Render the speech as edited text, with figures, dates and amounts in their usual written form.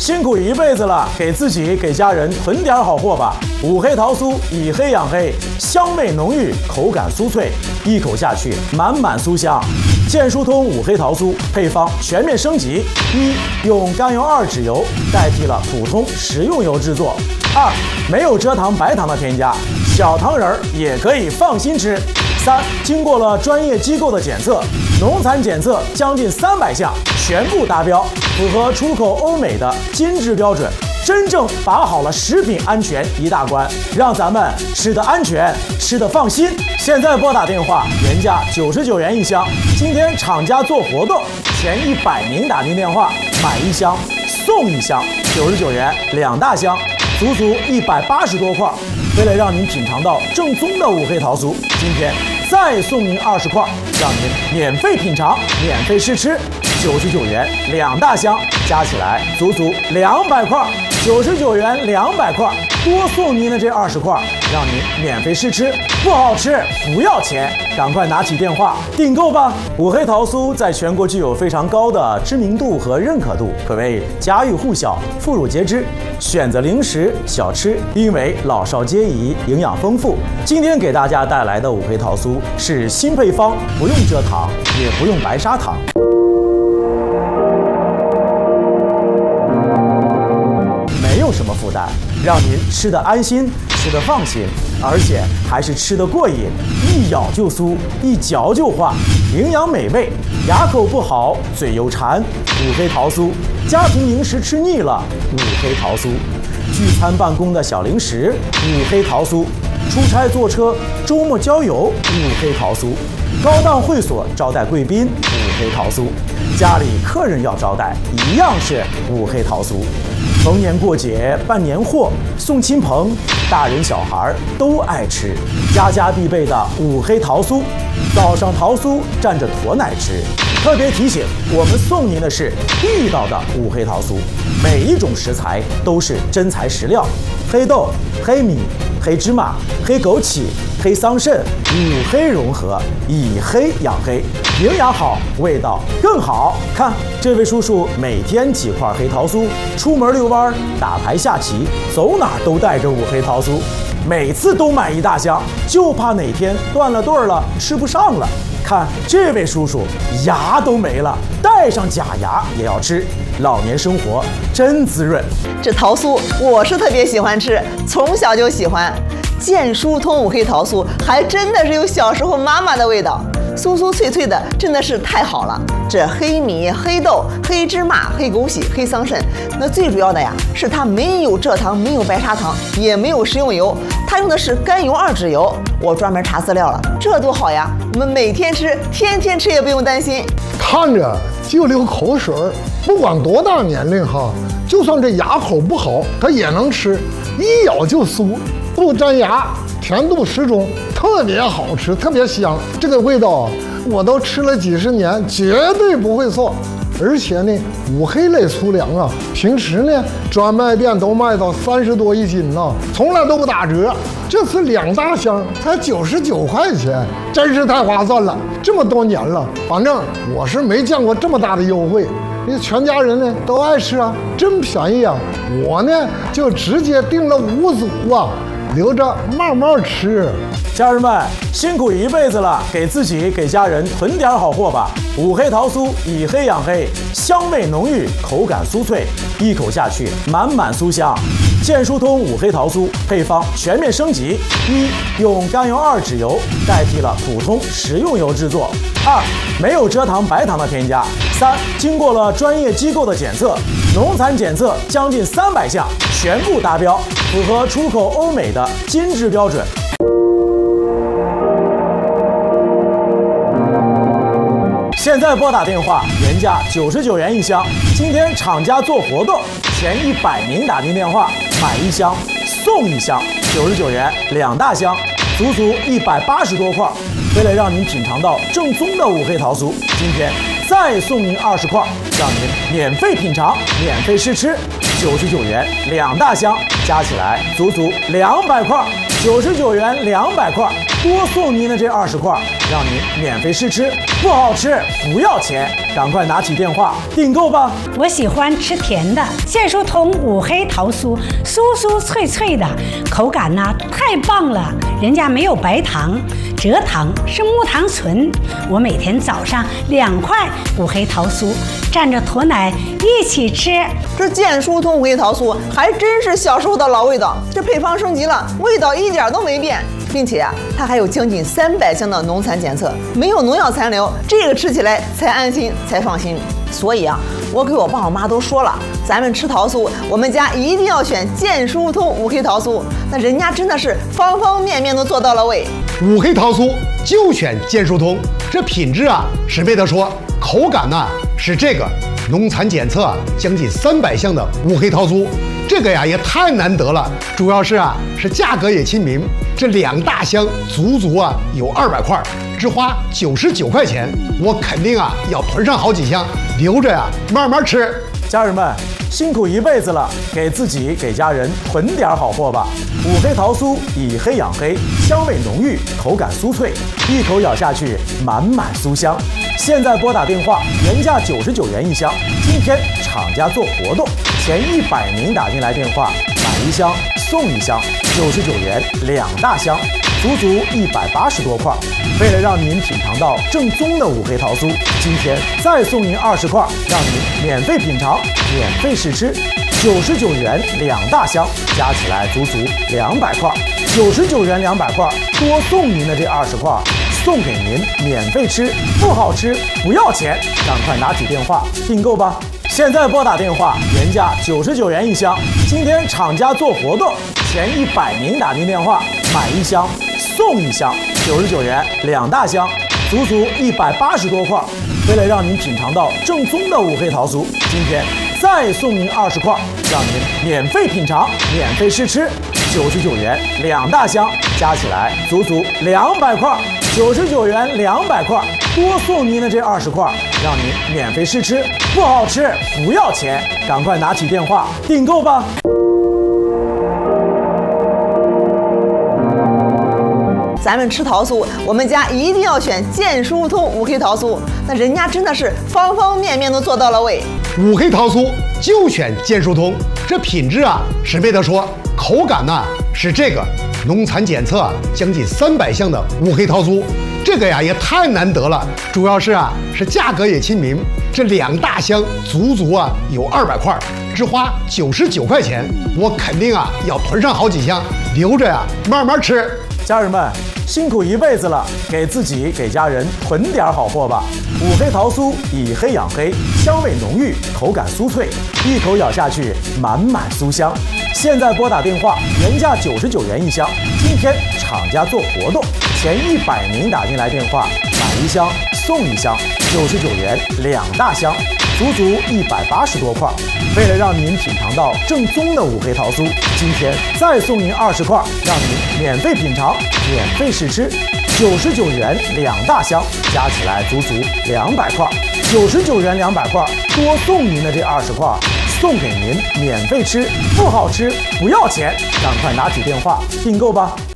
辛苦一辈子了，给自己给家人囤点好货吧。五黑桃酥以黑养黑，香味浓郁，口感酥脆，一口下去满满酥香。健疏通五黑桃酥配方全面升级：一、用甘油二酯油代替了普通食用油制作；二、没有蔗糖白糖的添加，小糖人儿也可以放心吃；三、经过了专业机构的检测，农残检测将近300项，全部达标，符合出口欧美的金质标准。真正把好了食品安全一大关，让咱们吃得安全，吃得放心。现在拨打电话，原价99元一箱，今天厂家做活动，前100名打进电话买一箱送一箱，99元2大箱，足足180多块。为了让您品尝到正宗的五黑桃酥，今天再送您20块，让您免费品尝，免费试吃。99元2大箱，加起来足足200块，99元200块，多送您的这20块，让您免费试吃，不好吃不要钱，赶快拿起电话订购吧！五黑桃酥在全国具有非常高的知名度和认可度，可谓家喻户晓、妇孺皆知。选择零食小吃，因为老少皆宜，营养丰富。今天给大家带来的五黑桃酥是新配方，不用蔗糖，也不用白砂糖。没有什么负担，让您吃得安心，吃得放心，而且还是吃得过瘾，一咬就酥，一嚼就化，营养美味，牙口不好，嘴又馋。五黑桃酥，家庭零食吃腻了，五黑桃酥；聚餐办公的小零食，五黑桃酥；出差坐车，周末郊游，五黑桃酥；高档会所招待贵宾，五黑桃酥；家里客人要招待，一样是五黑桃酥。逢年过节办年货送亲朋，大人小孩都爱吃，家家必备的五黑桃酥。早上桃酥蘸着驼奶吃。特别提醒，我们送您的是地道的五黑桃酥，每一种食材都是真材实料，黑豆、黑米、黑芝麻、黑枸杞、黑桑葚，五黑融合，以黑养黑，营养好，味道更好。看这位叔叔每天几块黑桃酥，出门遛弯、打牌下棋，走哪都带着五黑桃酥，每次都买一大箱，就怕哪天断了顿了，吃不上了。看这位叔叔牙都没了，带上假牙也要吃，老年生活真滋润。 这桃酥我是特别喜欢吃，从小就喜欢。健疏通五黑桃酥还真的是有小时候妈妈的味道，酥酥脆脆的，真的是太好了。这黑米、黑豆、黑芝麻、黑枸杞、黑桑葚，那最主要的呀是它没有蔗糖，没有白砂糖，也没有食用油，它用的是甘油二酯油。我专门查资料了，这多好呀！我们每天吃，天天吃也不用担心。 看着就流口水，不管多大年龄哈，就算这牙口不好，它也能吃，一咬就酥，不粘牙，甜度适中，特别好吃，特别香。这个味道我都吃了几十年，绝对不会错。而且呢，五黑类粗粮啊，平时呢专卖店都卖到30多一斤呢，从来都不打折。这次2大箱才99块钱，真是太划算了。这么多年了，反正我是没见过这么大的优惠。你全家人呢都爱吃啊，真便宜啊！我呢就直接订了5组啊，留着慢慢吃。 家人们辛苦一辈子了，给自己给家人囤点好货吧。五黑桃酥以黑养黑，香味浓郁，口感酥脆，一口下去满满酥香。健疏通五黑桃酥配方全面升级：一、用甘油二酯油代替了普通食用油制作；二、没有蔗糖白糖的添加；三、经过了专业机构的检测，农残检测将近300项，全部达标，符合出口欧美的金质标准。现在拨打电话，原价99元一箱，今天厂家做活动，前100名打进电话买一箱送一箱，99元2大箱，足足180多块。为了让您品尝到正宗的五黑桃酥，今天再送您20块，让您免费品尝，免费试吃，99元2大箱， 加起来足足200块，99元200块，多送您的这20块，让您免费试吃，不好吃不要钱，赶快拿起电话订购吧。 我喜欢吃甜的，健舒通五黑桃酥，酥酥脆脆的，口感呢太棒了，人家没有白糖，蔗糖是木糖醇。我每天早上2块五黑桃酥，蘸着驼奶一起吃。 这健舒通五黑桃酥还真是小时候的老味道，这配方升级了，味道一点都没变，并且它还有将近300项的农残检测，没有农药残留，这个吃起来才安心才放心。所以我给我爸我妈都说了，咱们吃桃酥，我们家一定要选健舒通五黑桃酥，那人家真的是方方面面都做到了位。 五黑桃酥就选健舒通，这品质是没得说，口感是这个农残检测将近300项的五黑桃酥，这个也太难得了，主要是价格也亲民，这2大箱足足有200块，只花99块钱，我肯定要囤上好几箱，留着慢慢吃。 家人们辛苦一辈子了，给自己给家人囤点好货吧。五黑桃酥以黑养黑，香味浓郁，口感酥脆，一口咬下去满满酥香。现在拨打电话，原价99元一箱，今天厂家做活动，前100名打进来电话，买1箱送1箱，99元2大箱，足足180多块。为了让您品尝到正宗的五黑桃酥，今天再送您20块，让您免费品尝，免费试吃，99元2大箱，加起来足足200块，99元200块，多送您的这20块，送给您免费吃，不好吃不要钱，赶快拿起电话订购吧。现在拨打电话，原价99元一箱，今天厂家做活动，前100名打进电话，买1箱送1箱，99元2大箱，足足180多块。为了让您品尝到正宗的五黑桃酥，今天再送您20块，让您免费品尝，免费试吃，99元2大箱，加起来足足200块，99元200块，多送您的这20块，让您免费试吃，不好吃不要钱，赶快拿起电话订购吧。 咱们吃桃酥，我们家一定要选健舒通五黑桃酥，那人家真的是方方面面都做到了位。 五黑桃酥就选健舒通，这品质是没得说，口感是这个农残检测将近300项的五黑桃酥，这个也太难得了，主要是价格也亲民，这2大箱足足有200块，只花99块钱，我肯定要囤上好几箱，留着慢慢吃。 家人们辛苦一辈子了，给自己给家人囤点好货吧。五黑桃酥以黑养黑，香味浓郁，口感酥脆，一口咬下去满满酥香。现在拨打电话，原价99元一箱，今天厂家做活动，前100名打进来电话，买1箱送1箱，99元2大箱，足足180多块。为了让您品尝到正宗的五黑桃酥，今天再送您20块，让您免费品尝，免费试吃，99元2大箱，加起来足足200块，99元200块，多送您的这20块，送给您免费吃，不好吃不要钱，赶快拿起电话订购吧。